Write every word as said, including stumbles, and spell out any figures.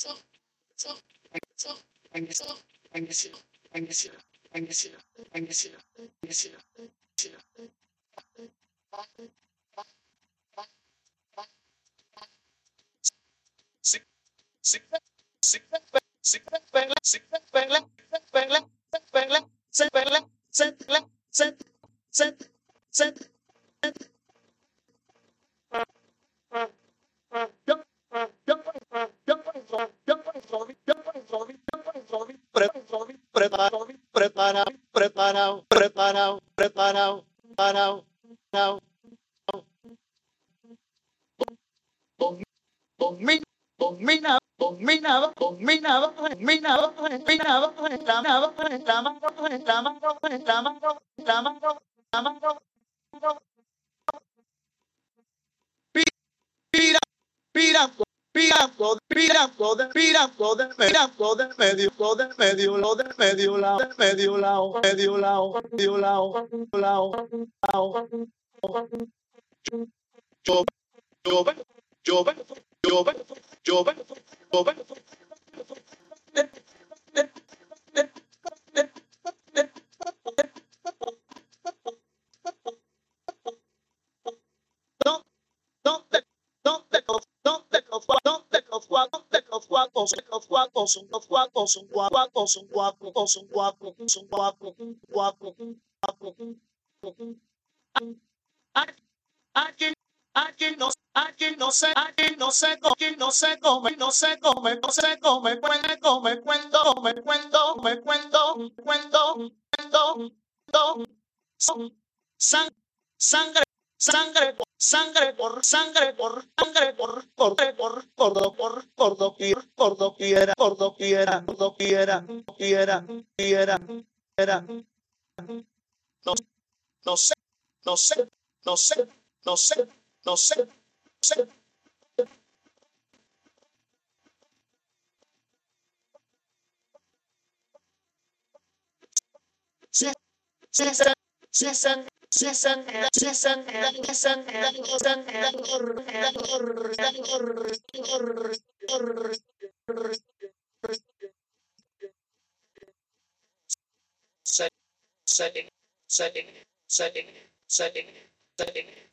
Preparado, preparado, preparado, preparado, preparado, preparado, domina, domina, dominado, dominado, dominado, dominado, reclamado, reclamado, reclamado, reclamado, reclamado, reclamado, pira, pira, piraco, piraco, de piraco, de piraco, del medio, del medio, lo del medio lado, del medio lado, medio lado, medio lado, lado, lado, yo, yo, yo, yo, yo, yo, ¿Dónde, dónde, dónde los guapos, dónde los guapos, dónde los guapos, los guapos son los guapos, son guapos, son guapos, son guapos, son guapos, guapos, guapos. Aquí, aquí no, aquí no sé, aquí no sé, aquí no se come, no se come, no se come, come, come, cuento, me cuento, me cuento, cuento, cuento, cuento, son sang- sangre, sangre, por- sangre por sangre por sangre por por por por do- por por doquier, por doquiera, por doquiera, por doquiera, quiera, quiera, quiera, no, no sé, no sé, no sé, no sé, no sé, no sé. Sí, sí, sí, sí, sí, sí, sí, sí, sí, sí, sí, sí, sí, sí, sí,